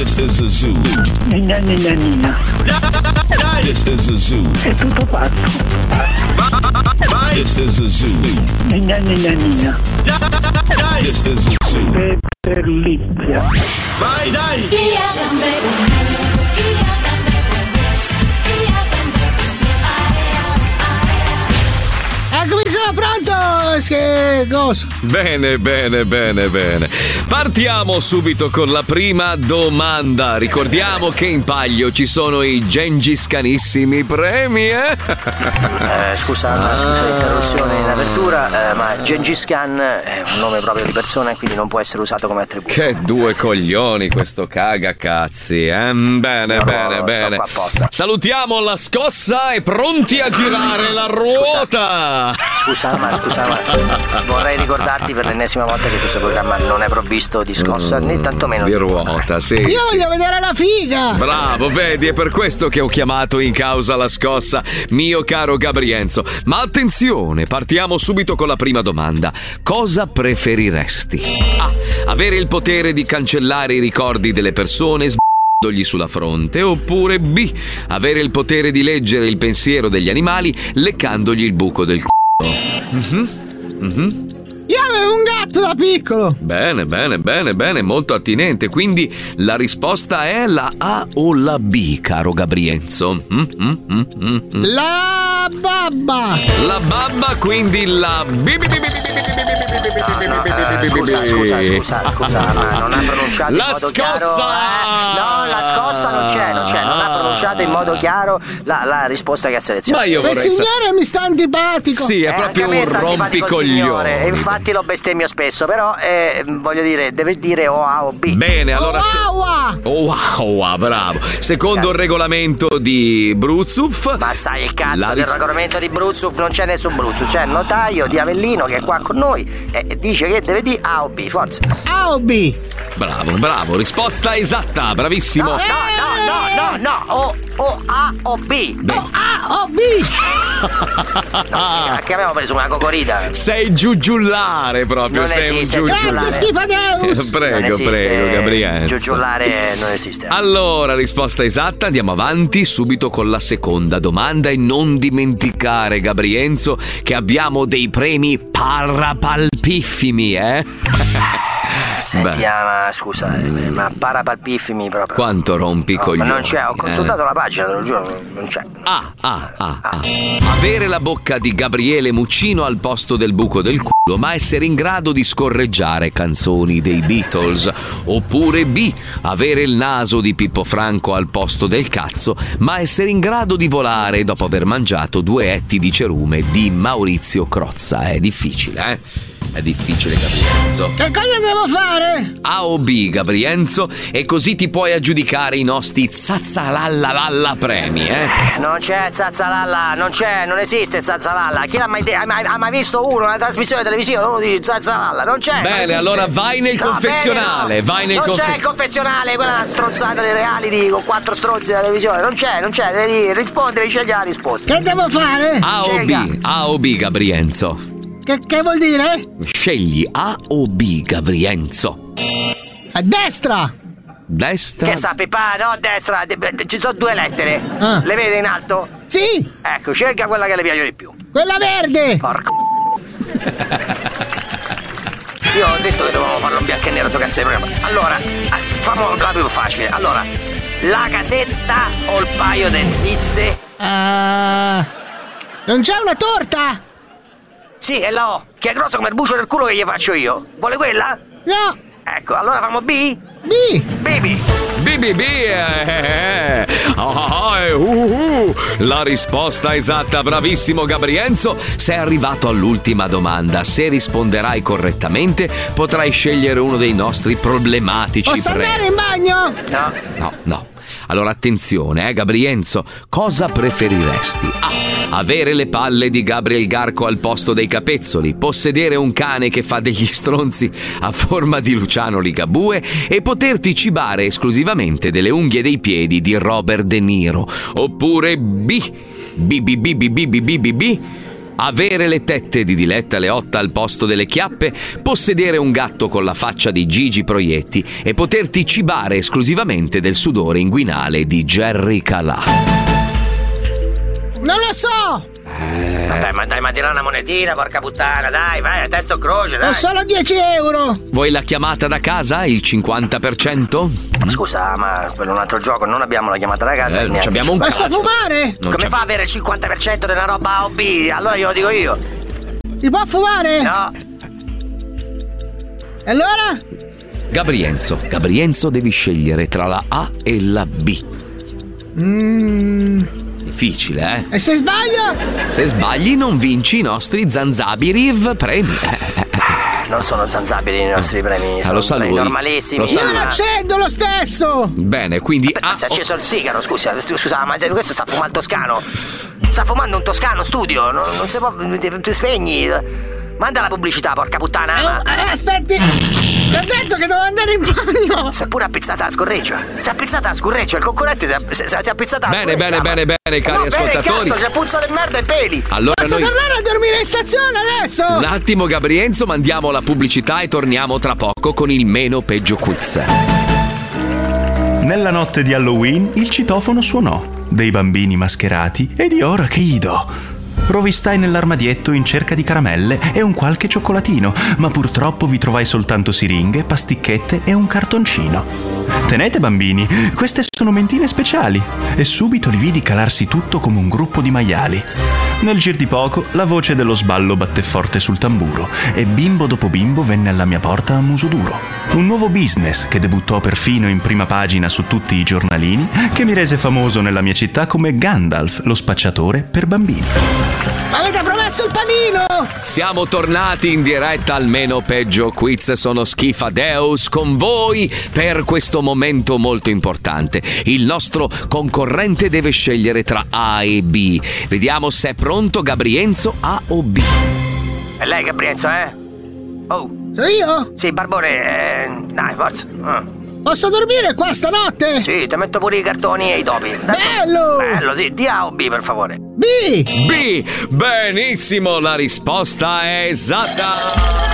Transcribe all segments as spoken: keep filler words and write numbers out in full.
This is a zoo. Nina nina nina. This is a zoo. È tutto fatto. This is a zoo. Nina nina nina. This is a zoo. Peperlizia. Vai, dai! Eccomi, sono pronto! Che cosa? Bene, bene, bene, bene. Partiamo subito con la prima domanda. Ricordiamo che in palio ci sono i gengiscanissimi premi, eh? eh scusa, ma scusa l'interruzione in apertura, eh, ma Gengis Khan è un nome proprio di persona e quindi non può essere usato come attributo. Che due Grazie. coglioni questo cagacazzi, eh? Bene, no, bene, sto bene. Qua apposta. Salutiamo la scossa e pronti a girare la ruota. Scusa, ma scusa, ma vorrei ricordarti per l'ennesima volta che questo programma non è provvisto di scossa né tantomeno di, di ruota, sì. Io sì. voglio vedere la figa. Bravo, vedi, è per questo che ho chiamato in causa la scossa, mio caro Gabrienzo. Ma attenzione, partiamo subito con la prima domanda. Cosa preferiresti? A. Avere il potere di cancellare i ricordi delle persone sbagliandogli sulla fronte, oppure B. Avere il potere di leggere il pensiero degli animali leccandogli il buco del c***o. Mm-hmm. Mm-hmm. Io avevo un gatto da piccolo. Bene, bene, bene, bene, molto attinente. Quindi la risposta è la A o la B, caro Gabrienzo? Mm, mm, mm, mm, mm. La babba. La babba, quindi la B. No, no, eh, scusa, scusa, scusa, scusa, ma non ha pronunciato la in modo scossa! chiaro. Eh? No, la scossa non c'è, non c'è, non ha pronunciato in modo chiaro la, la risposta che ha selezionato. Ma io Il signore sa- mi sta antipatico. Sì, è eh, proprio anche a me un sta antipatico il signore, rompicoglioni. e infatti lo bestemmio spesso, però eh, voglio dire, deve dire O A o B. Bene, allora se... Owa. Oh, wow, bravo. Secondo Grazie. il regolamento di Bruzuf. Ma sai il cazzo La del ris- regolamento di Bruzuf, non c'è nessun Bruzuf, c'è il notaio di Avellino che è qua con noi e dice che deve dire A o B, forza. A o B? Bravo, bravo, risposta esatta, bravissimo. No, no, no, no, no, no, o, o A o B. Beh. O A o B? No, che abbiamo preso una cocorita. Sei giugiullare proprio, Non sei esiste un Grazie, giugiullare. schifadeus. Prego, Non esiste, prego, Gabriele. Giugiullare non esiste. Allora, risposta esatta, andiamo avanti subito con la seconda domanda e non dimenticare, Gabrienzo, che abbiamo dei premi parapalpifimi, eh? Senti, Beh. ah, ma scusa, eh, ma parapalpifimi proprio. Quanto rompi No, ma coglioni. non c'è, ho consultato eh. la pagina, te lo giuro, non c'è. Ah, ah, ah, ah. Avere la bocca di Gabriele Muccino al posto del buco del culo, ma essere in grado di scorreggiare canzoni dei Beatles. Oppure B. Avere il naso di Pippo Franco al posto del cazzo, ma essere in grado di volare dopo aver mangiato due etti di cerume di Maurizio Crozza. È difficile, eh? È difficile, Gabrienzo. Che cosa devo fare? A o B, Gabrienzo, e così ti puoi aggiudicare i nostri zazzalallalalla premi, eh? Non c'è Zazzalalla, non c'è, non esiste Zazzalalla. Chi l'ha mai, de- ha mai, ha mai visto uno, una trasmissione televisiva, uno di Zazzalalla? Non c'è. Bene, non esiste. allora vai nel No, confessionale, bene, no. vai nel Non confe- c'è il confessionale, quella è una strozzata dei reality con quattro stronzi della televisione. Non c'è, non c'è, devi rispondere, devi scegliere la risposta. Che devo fare? A o Scelga. B, A o B, Gabrienzo. Che, che vuol dire? Scegli A o B, Gabrienzo. A destra. Destra. Che sta Pipà? No, a destra, de- de- ci sono due lettere. Ah. Le vede in alto? Sì, Ecco, scelga quella che le piace di più. quella verde. Porco. Io ho detto che dovevamo farlo in bianco e nero, sto cazzo di programma. Allora, fammo la più facile. Allora, la casetta o il paio de zizze? Ah, non c'è una torta? Sì, è la O, che è grossa come il bucio del culo che gli faccio io. Vuole quella? No. Ecco, allora famo B? B. Bibi. B B B. Eh, oh, eh, uh, uh. La risposta esatta, bravissimo Gabrienzo. Sei arrivato all'ultima domanda. Se risponderai correttamente, potrai scegliere uno dei nostri problematici Posso premi. andare in bagno? No. No, no. Allora attenzione, eh, Gabrienzo, cosa preferiresti? A. Avere le palle di Gabriel Garco al posto dei capezzoli, possedere un cane che fa degli stronzi a forma di Luciano Ligabue e poterti cibare esclusivamente delle unghie dei piedi di Robert De Niro. Oppure B. B B B B B B B B B. Avere le tette di Diletta Leotta al posto delle chiappe, possedere un gatto con la faccia di Gigi Proietti e poterti cibare esclusivamente del sudore inguinale di Jerry Calà. Non lo so! Eh... Ma dai, ma dai, ma tira una monetina, porca puttana, dai, vai, a testo croce, dai. Ho solo dieci euro! Vuoi la chiamata da casa, il cinquanta per cento? Scusa, ma per un altro gioco non abbiamo la chiamata da casa. Eh, non abbiamo un Posso cazzo. fumare? Non Come c'è... fa a avere il cinquanta per cento della roba A o B? Allora glielo dico io. Si può fumare? No. E allora? Gabrienzo, Gabrienzo devi scegliere tra la A e la B. Mmm. Difficile, eh? E se sbaglio? Se sbagli non vinci i nostri Zanzabiriv premi. Non sono zanzabili i nostri premi, Ah, sono lo sa premi lui. normalissimi. Lo sa Io lui. lo accendo lo stesso! Bene, quindi Aspetta, A si è o... acceso il sigaro, scusa, scusa, ma questo sta fumando il toscano. Sta fumando un toscano, studio, non, non si può, ti spegni. Manda la pubblicità, porca puttana. Eh, eh, aspetti! Ti ho detto che devo andare in bagno! Si è pure appizzata la scorreggia. Si è appizzata la scorreggia, il concorrente si è, si, si è appizzata la Bene, scorreggia. bene, bene, bene, cari no, bene, ascoltatori. cazzo, c'è puzza di merda e peli. Allora Posso noi... tornare a dormire in stazione adesso? Un attimo, Gabrienzo, mandiamo la pubblicità e torniamo tra poco con il meno peggio quiz. Nella notte di Halloween il citofono suonò, dei bambini mascherati ed io ora che gli do? Rovistai nell'armadietto in cerca di caramelle e un qualche cioccolatino, ma purtroppo vi trovai soltanto siringhe, pasticchette e un cartoncino. Tenete bambini, queste sono mentine speciali. E subito li vidi calarsi tutto come un gruppo di maiali. Nel gir di poco la voce dello sballo batté forte sul tamburo e bimbo dopo bimbo venne alla mia porta a muso duro. Un nuovo business che debuttò perfino in prima pagina su tutti i giornalini, che mi rese famoso nella mia città come Gandalf, lo spacciatore per bambini. Avete promesso il panino! Siamo tornati in diretta al meno peggio quiz. Sono Schifadeus con voi per questo momento molto importante. Il nostro concorrente deve scegliere tra A e B. Vediamo se è pronto Gabrienzo, A o B. E lei, Gabrienzo, eh? Oh. Sono io? Sì, Barbone, eh, dai, forza. Ah. Posso dormire qua stanotte? Sì, ti metto pure i cartoni e i topi. Dai, Bello! Bello, sì. Di A o B, per favore. B! B. Benissimo, la risposta è esatta.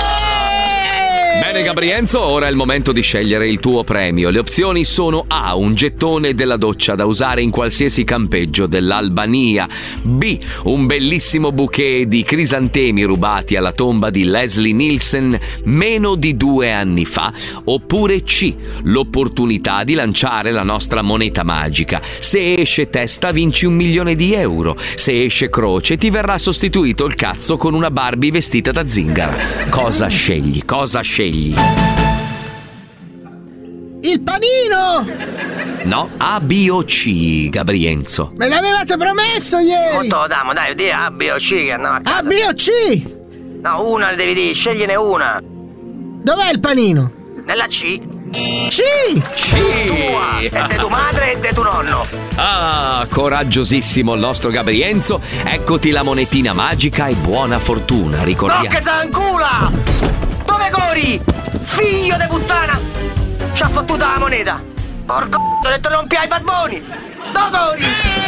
Bene Gabrienzo, ora è il momento di scegliere il tuo premio. Le opzioni sono A, un gettone della doccia da usare in qualsiasi campeggio dell'Albania. B, un bellissimo bouquet di crisantemi rubati alla tomba di Leslie Nielsen meno di due anni fa. Oppure C, l'opportunità di lanciare la nostra moneta magica. Se esce testa vinci un milione di euro. Se esce croce ti verrà sostituito il cazzo con una Barbie vestita da zingara. Cosa scegli? Cosa scegli? Il panino! No, A, B o C, Gabrienzo. Me l'avevate promesso ieri! Molto lo damo, dai, di A, B o C che andiamo a A, casa. B o C! No, una le devi dire, scegliene una. Dov'è il panino? Nella C. C! C! Tua, e de tua madre e de tuo nonno. Ah, coraggiosissimo il nostro Gabrienzo. Eccoti la monetina magica e buona fortuna, ricordiamo. No, che s'ancula! Dove cori? Figlio de puttana! Ci ha fottuta la moneta! Porco ho detto non pia i barboni! Dove cori?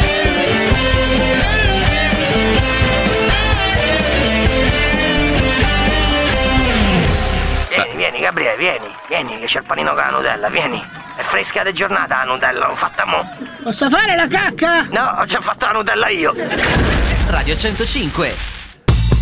Vieni, vieni Gabriele, vieni, vieni che c'è il panino con la Nutella, vieni. È fresca di giornata la Nutella, l'ho fatta mo'. Posso fare la cacca? No, ho già fatto la Nutella io. Radio centocinque